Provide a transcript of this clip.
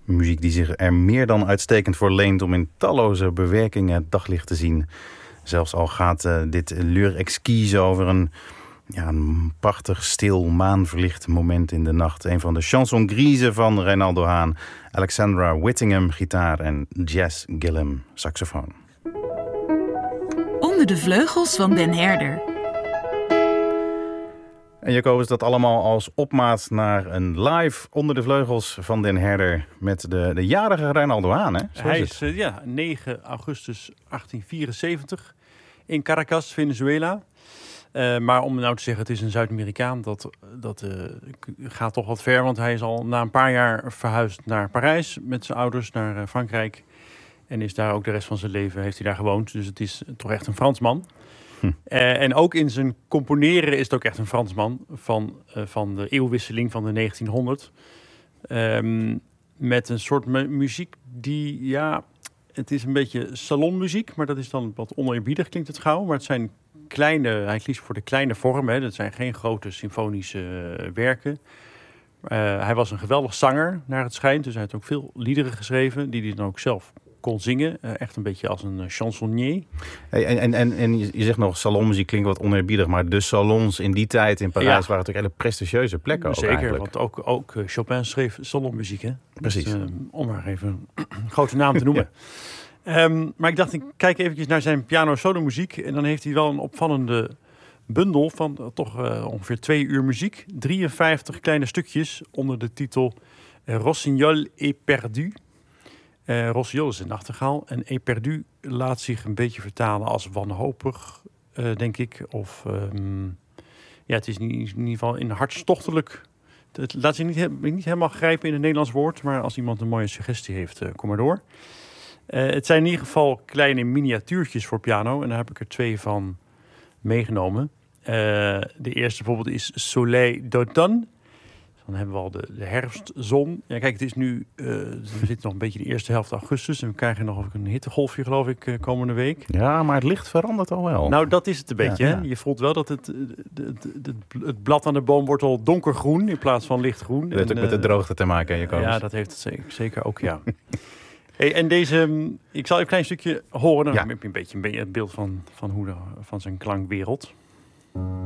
Muziek die zich er meer dan uitstekend voor leent om in talloze bewerkingen het daglicht te zien. Zelfs al gaat dit L'Heure Exquise over een prachtig, stil, maanverlicht moment in de nacht. Een van de chansons grises van Reynaldo Haan. Alexandra Whittingham, gitaar en Jess Gillum, saxofoon. Onder de vleugels van Den Herder. En Jacobus, dat allemaal als opmaat naar een live Onder de Vleugels van Den Herder met de jarige Reynaldo Haan, hè? Hij is 9 augustus 1874 in Caracas, Venezuela. Maar om nou te zeggen, het is een Zuid-Amerikaan, dat gaat toch wat ver. Want hij is al na een paar jaar verhuisd naar Parijs met zijn ouders, naar Frankrijk. En is daar ook de rest van zijn leven, heeft hij daar gewoond. Dus het is toch echt een Fransman. En ook in zijn componeren is het ook echt een Fransman van de eeuwwisseling van de 1900. Met een soort muziek die, het is een beetje salonmuziek, maar dat is dan wat oneerbiedig, klinkt het gauw. Maar het zijn hij kiest voor de kleine vormen. Dat zijn geen grote symfonische werken. Hij was een geweldig zanger, naar het schijnt. Dus hij heeft ook veel liederen geschreven, die hij dan ook zelf kon zingen. Echt een beetje als een chansonnier. Hey, en je zegt nog, salonmuziek klinkt wat oneerbiedig, maar de salons in die tijd in Parijs waren natuurlijk hele prestigieuze plekken ook. Zeker, eigenlijk. Want ook Chopin schreef salonmuziek, hè? Precies. Dus, om maar even een grote naam te noemen. Maar ik dacht, ik kijk eventjes naar zijn piano-solo-muziek. En dan heeft hij wel een opvallende bundel van toch ongeveer 2 uur muziek. 53 kleine stukjes onder de titel Rossignol et perdu. Rossignol is een nachtegaal. En et perdu laat zich een beetje vertalen als wanhopig, denk ik. Of het is in ieder geval in hartstochtelijk. Het laat zich niet helemaal grijpen in een Nederlands woord. Maar als iemand een mooie suggestie heeft, kom maar door. Het zijn in ieder geval kleine miniatuurtjes voor piano. En daar heb ik er 2 van meegenomen. De eerste bijvoorbeeld is Soleil d'automne. Dan hebben we al de herfstzon. Ja, kijk, het is nu... we zitten nog een beetje in de eerste helft augustus. En we krijgen nog een hittegolfje, geloof ik, komende week. Ja, maar het licht verandert al wel. Nou, dat is het een beetje. Ja. Hè? Je voelt wel dat het blad aan de boom wordt al donkergroen in plaats van lichtgroen. Dat heeft ook met de droogte te maken, Jacobus. Ja, dat heeft het zeker ook, ja. Hey, en deze, ik zal even een klein stukje horen. Dan heb je een beetje het beeld van zijn klankwereld.